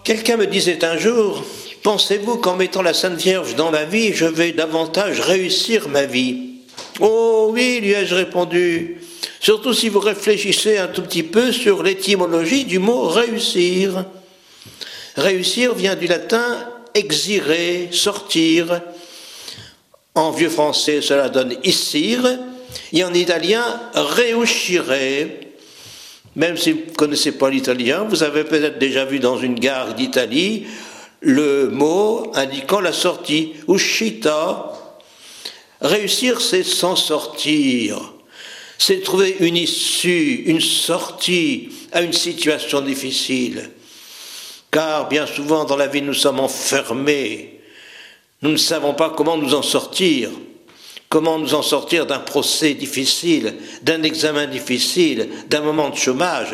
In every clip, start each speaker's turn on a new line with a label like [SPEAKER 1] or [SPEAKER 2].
[SPEAKER 1] Quelqu'un me disait un jour, pensez-vous qu'en mettant la Sainte Vierge dans ma vie, je vais davantage réussir ma vie? Oh oui, lui ai-je répondu, surtout si vous réfléchissez un tout petit peu sur l'étymologie du mot réussir. Réussir vient du latin exire, sortir. En vieux français, cela donne issir, et en italien, reuscire. Même si vous ne connaissez pas l'italien, vous avez peut-être déjà vu dans une gare d'Italie le mot indiquant la sortie, uscita. Réussir, c'est s'en sortir, c'est trouver une issue, une sortie à une situation difficile. Car bien souvent dans la vie nous sommes enfermés, nous ne savons pas comment nous en sortir. Comment nous en sortir d'un procès difficile, d'un examen difficile, d'un moment de chômage,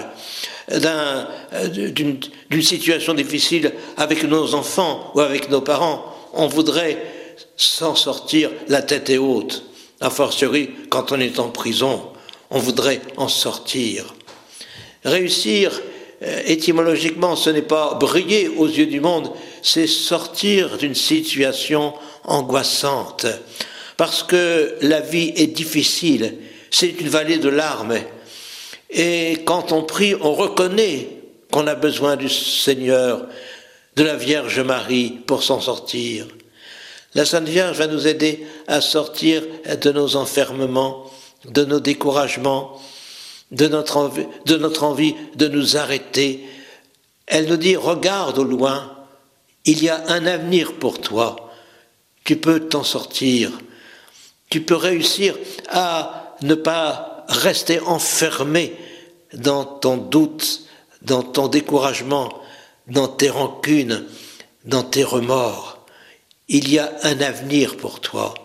[SPEAKER 1] d'une situation difficile avec nos enfants ou avec nos parents. On voudrait s'en sortir la tête haute. A fortiori, quand on est en prison, on voudrait en sortir. Réussir, étymologiquement, ce n'est pas briller aux yeux du monde, c'est sortir d'une situation angoissante. Parce que la vie est difficile, c'est une vallée de larmes. Et quand on prie, on reconnaît qu'on a besoin du Seigneur, de la Vierge Marie pour s'en sortir. La Sainte Vierge va nous aider à sortir de nos enfermements, de nos découragements, de notre envie de nous arrêter. Elle nous dit, regarde au loin, il y a un avenir pour toi, tu peux t'en sortir. Tu peux réussir à ne pas rester enfermé dans ton doute, dans ton découragement, dans tes rancunes, dans tes remords. Il y a un avenir pour toi.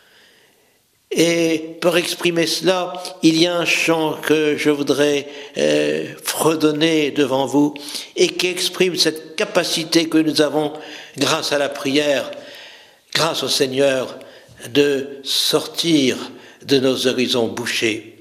[SPEAKER 1] Et pour exprimer cela, il y a un chant que je voudrais fredonner devant vous et qui exprime cette capacité que nous avons grâce à la prière, grâce au Seigneur, de sortir de nos horizons bouchés.